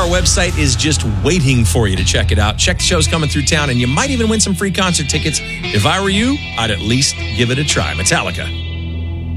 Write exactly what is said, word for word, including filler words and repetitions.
website is just waiting for you to check it out. Check the shows coming through town, and you might even win some free concert tickets. If I were you, I'd at least give it a try. Metallica.